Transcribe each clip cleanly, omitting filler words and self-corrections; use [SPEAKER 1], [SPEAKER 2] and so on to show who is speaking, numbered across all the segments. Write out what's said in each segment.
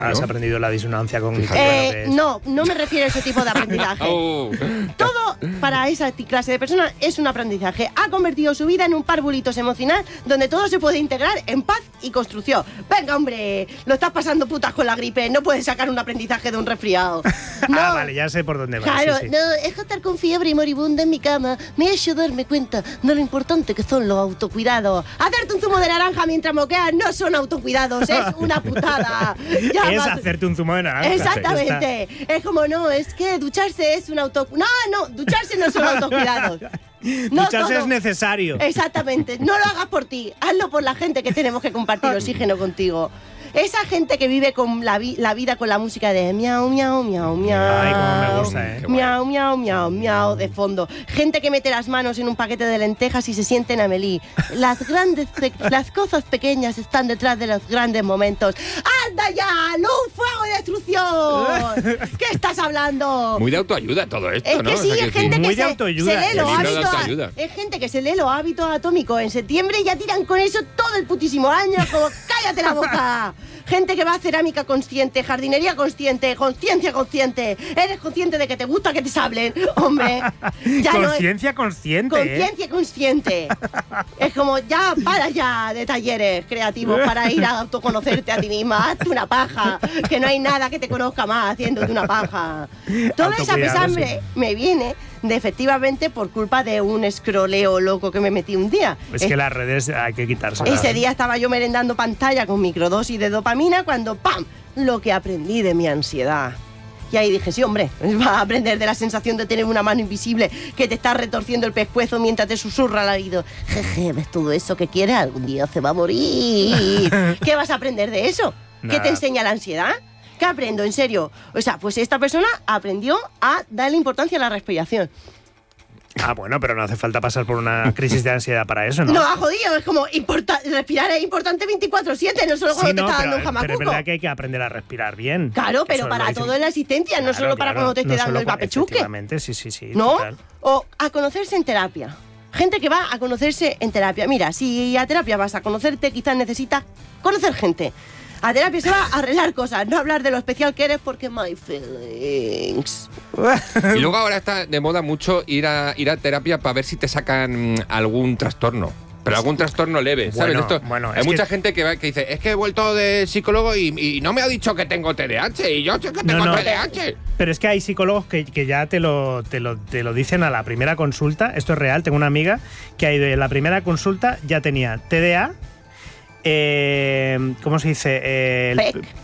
[SPEAKER 1] Has aprendido la disonancia cognitiva.
[SPEAKER 2] No me refiero a ese tipo de aprendizaje. Todo para esa clase de personas es un aprendizaje. Ha convertido su vida en un parvulitos emocional donde todo se puede integrar en paz y construcción. Venga, hombre, lo estás pasando putas con la gripe. No puedes sacar un aprendizaje de un resfriado. No.
[SPEAKER 1] Vale, ya sé por dónde va.
[SPEAKER 2] Claro,
[SPEAKER 1] sí.
[SPEAKER 2] No, es que estar con fiebre y moribunda en mi cama me ha hecho darme cuenta de lo importante que son los autocuidados. Hacerte un zumo de naranja mientras moqueas no son autocuidados, es una putada. Ya
[SPEAKER 1] es hacerte un zumo de naranja.
[SPEAKER 2] Exactamente. Es como, no, es que ducharse es un autocuidado. No, ducharse no son autocuidados. No
[SPEAKER 1] ducharse
[SPEAKER 2] todo.
[SPEAKER 1] Es necesario.
[SPEAKER 2] Exactamente. No lo hagas por ti, hazlo por la gente que tenemos que compartir oxígeno contigo. Esa gente que vive con la vida con la música de miau, miau, miau, miau.
[SPEAKER 1] Ay, cómo me gusta,
[SPEAKER 2] Miau, miau, miau, miau, de fondo. Gente que mete las manos en un paquete de lentejas y se siente en Amélie. Las cosas pequeñas están detrás de los grandes momentos. ¡Anda ya! ¡No, un fuego de destrucción! ¿Qué estás hablando?
[SPEAKER 3] Muy de autoayuda todo esto,
[SPEAKER 2] es
[SPEAKER 3] ¿no?
[SPEAKER 2] que sí, es gente que se lee los
[SPEAKER 3] hábitos.
[SPEAKER 2] Es gente que se lee los hábitos atómicos en septiembre y ya tiran con eso todo el putísimo año. Como, ¡cállate la boca! Gente que va a cerámica consciente, jardinería consciente, conciencia consciente. ¿Eres consciente de que te gusta que te sablen? Hombre, ya
[SPEAKER 1] conciencia consciente.
[SPEAKER 2] Conciencia consciente. Es como, ya, para ya de talleres creativos para ir a autoconocerte a ti misma. Hazte una paja, que no hay nada que te conozca más haciéndote una paja. Toda esa pesambre me viene de efectivamente por culpa de un escroleo loco que me metí un día.
[SPEAKER 1] Es que las redes hay que quitárselas.
[SPEAKER 2] Ese día estaba yo merendando pantalla con microdosis de dopamina cuando ¡pam! Lo que aprendí de mi ansiedad. Y ahí dije, sí, hombre, vas a aprender de la sensación de tener una mano invisible que te está retorciendo el pescuezo mientras te susurra al oído. Jeje, ¿ves todo eso que quieres? Algún día se va a morir. ¿Qué vas a aprender de eso?
[SPEAKER 1] Nada.
[SPEAKER 2] ¿Qué te enseña la ansiedad? ¿Qué aprendo? En serio. O sea, pues esta persona aprendió a darle importancia a la respiración.
[SPEAKER 1] Ah, bueno, pero no hace falta pasar por una crisis de ansiedad para eso, ¿no?
[SPEAKER 2] No, ha jodido, es como respirar es importante 24/7, no solo cuando te está dando un jamacuco.
[SPEAKER 1] Pero es verdad que hay que aprender a respirar bien.
[SPEAKER 2] Claro, pero para todo en la existencia, claro, no solo para cuando te esté dando el papechuque.
[SPEAKER 1] Efectivamente, sí.
[SPEAKER 2] ¿No?
[SPEAKER 1] Total.
[SPEAKER 2] O a conocerse en terapia. Gente que va a conocerse en terapia. Mira, si a terapia vas a conocerte, quizás necesitas conocer gente. A terapia se va a arreglar cosas, no hablar de lo especial que eres porque my feelings.
[SPEAKER 3] Y luego ahora está de moda mucho ir a terapia para ver si te sacan algún trastorno. Pero algún trastorno leve, ¿sabes? Hay mucha gente que dice, es que he vuelto de psicólogo y no me ha dicho que tengo TDAH y yo sé que tengo TDAH.
[SPEAKER 1] Pero es que hay psicólogos que ya te lo dicen a la primera consulta. Esto es real, tengo una amiga que ha ido en la primera consulta, ya tenía TDA, ¿cómo se dice?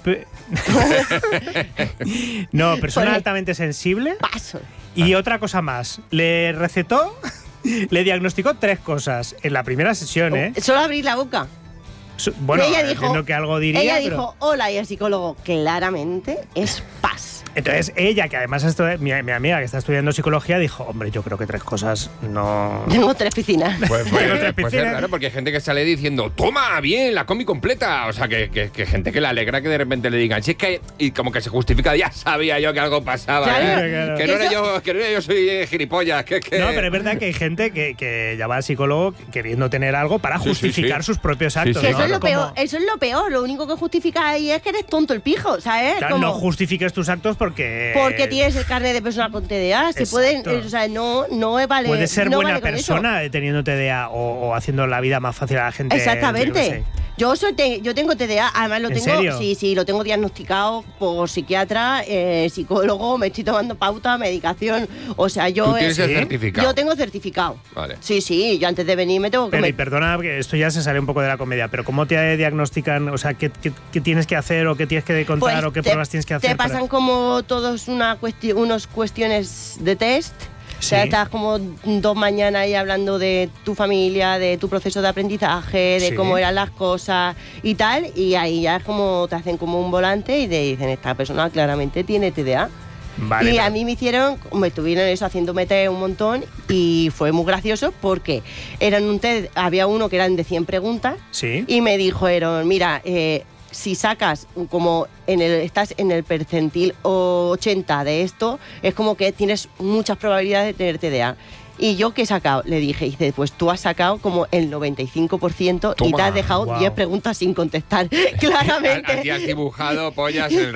[SPEAKER 1] No, persona altamente sensible.
[SPEAKER 2] Paso.
[SPEAKER 1] Y otra cosa más, le recetó, le diagnosticó 3 cosas en la primera sesión, ¿eh?
[SPEAKER 2] Solo abrir la boca.
[SPEAKER 1] Bueno,
[SPEAKER 2] ella dijo,
[SPEAKER 1] entiendo que algo diría.
[SPEAKER 2] Ella dijo, hola, y el psicólogo, claramente es paz.
[SPEAKER 1] Entonces ella, que además mi amiga que está estudiando psicología, dijo, hombre, yo creo que 3 cosas no...
[SPEAKER 2] Tengo 3 piscinas.
[SPEAKER 3] Pues claro, porque hay gente que sale diciendo, toma, bien, la comí completa. O sea, que gente que le alegra que de repente le digan, si es que... Y como que se justifica, ya sabía yo que algo pasaba.
[SPEAKER 2] Claro,
[SPEAKER 1] claro.
[SPEAKER 3] Que no era yo, soy gilipollas. No,
[SPEAKER 1] pero es verdad que hay gente que ya va al psicólogo queriendo tener algo para justificar sus propios actos.
[SPEAKER 2] Sí,
[SPEAKER 1] ¿no?
[SPEAKER 2] Eso es lo peor. Lo único que justifica ahí es que eres tonto el pijo, ¿sabes?
[SPEAKER 1] Claro, no justifiques tus actos porque
[SPEAKER 2] tienes el carnet de persona con TDA. Se pueden, o sea, no vale.
[SPEAKER 1] Puedes ser
[SPEAKER 2] no
[SPEAKER 1] buena
[SPEAKER 2] vale
[SPEAKER 1] persona teniendo TDA o haciendo la vida más fácil a la gente.
[SPEAKER 2] Exactamente. Yo tengo TDA, además lo
[SPEAKER 1] ¿En
[SPEAKER 2] tengo.
[SPEAKER 1] serio?
[SPEAKER 2] Sí, lo tengo diagnosticado por psiquiatra, psicólogo, me estoy tomando pauta, medicación. O sea, yo.
[SPEAKER 3] ¿Tú tienes el certificado?
[SPEAKER 2] Yo tengo certificado.
[SPEAKER 3] Vale.
[SPEAKER 2] Sí, yo antes de venir me tengo que.
[SPEAKER 1] Y perdona, que esto ya se sale un poco de la comedia, pero ¿cómo te diagnostican? O sea, ¿qué tienes que hacer o qué tienes que contar
[SPEAKER 2] Pues
[SPEAKER 1] o qué pruebas tienes que hacer?
[SPEAKER 2] Te pasan como todos unos cuestiones de test.
[SPEAKER 1] Sí.
[SPEAKER 2] O sea, estás como 2 mañanas ahí hablando de tu familia, de tu proceso de aprendizaje, de cómo eran las cosas y tal, y ahí ya es como te hacen como un volante y te dicen, esta persona claramente tiene TDA.
[SPEAKER 1] Vale,
[SPEAKER 2] y a mí me estuvieron eso haciéndome test un montón y fue muy gracioso porque eran un test, había uno que eran de 100 preguntas y me dijeron, mira, si sacas como estás en el percentil 80 de esto, es como que tienes muchas probabilidades de tener TDA. ¿Y yo qué he sacado? Le dije, dice, pues tú has sacado como el 95% y te has dejado 10 preguntas sin contestar. Claramente.
[SPEAKER 3] Aquí has dibujado pollas en el